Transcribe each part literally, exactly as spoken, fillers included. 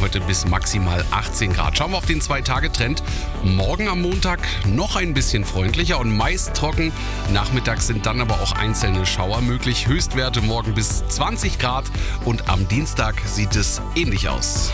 heute bis maximal achtzehn Grad. Schauen wir auf den zwei-Tage-Trend. Morgen am Montag noch ein bisschen freundlicher und meist trocken. Nachmittags sind dann aber auch einzelne Schauer möglich. Höchstwerte morgen bis zwanzig Grad und am Dienstag sieht es ähnlich aus.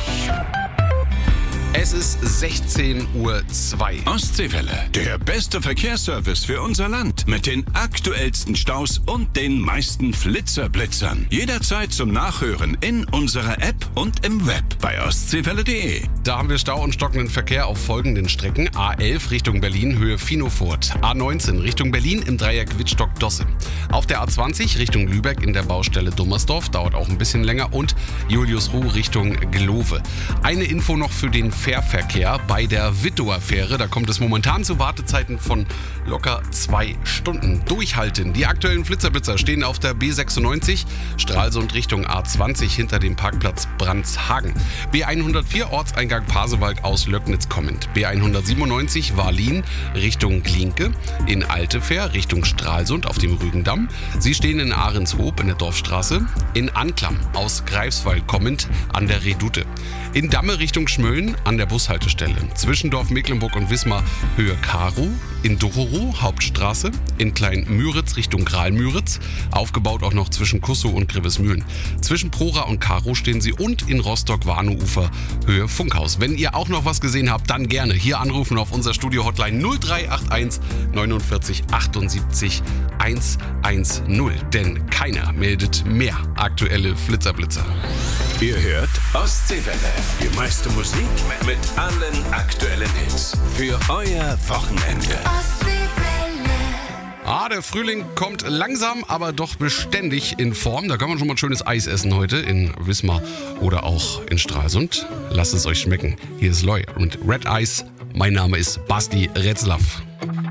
Es ist sechzehn Uhr zwei. Ostseewelle, der beste Verkehrsservice für unser Land. Mit den aktuellsten Staus und den meisten Flitzerblitzern. Jederzeit zum Nachhören in unserer App und im Web bei ostseewelle punkt de. Da haben wir Stau und stockenden Verkehr auf folgenden Strecken. A elf Richtung Berlin, Höhe Finofurt. A neunzehn Richtung Berlin im Dreieck Wittstock-Dosse. Auf der A zwanzig Richtung Lübeck in der Baustelle Dummersdorf. Dauert auch ein bisschen länger. Und Juliusruh Richtung Glove. Eine Info noch für den Fährverkehr bei der Wittower Fähre. Da kommt es momentan zu Wartezeiten von locker zwei Stunden. Durchhalten. Die aktuellen Flitzerblitzer stehen auf der B sechsundneunzig, Stralsund Richtung A zwanzig hinter dem Parkplatz Brandshagen. B hundertvier Ortseingang Pasewalk aus Löcknitz kommend. B hundertsiebenundneunzig Wahllin Richtung Glinke. In Altefähr Richtung Stralsund auf dem Rügendamm. Sie stehen in Ahrenshoop in der Dorfstraße. In Anklam aus Greifswald kommend an der Redoute. In Damme Richtung Schmölln an der Bushaltestelle. Zwischendorf Mecklenburg und Wismar Höhe Karow. In Dororow Hauptstraße. In Klein-Müritz Richtung Graal-Müritz. Aufgebaut auch noch zwischen Kussow und Grevesmühlen. Zwischen Prora und Karow stehen sie und in Rostock-Warnow-Ufer Höhe Funkhaus. Wenn ihr auch noch was gesehen habt, dann gerne hier anrufen auf unser Studio-Hotline null drei acht eins neunundvierzig achtundsiebzig hundertzehn. Denn keiner meldet mehr aktuelle Flitzerblitzer. Ihr hört Ostseewelle. Die meiste Musik mit allen aktuellen Hits. Für euer Wochenende. Ah, der Frühling kommt langsam, aber doch beständig in Form. Da kann man schon mal ein schönes Eis essen heute in Wismar oder auch in Stralsund. Lasst es euch schmecken. Hier ist Loy und Red Ice. Mein Name ist Basti Retzlaff.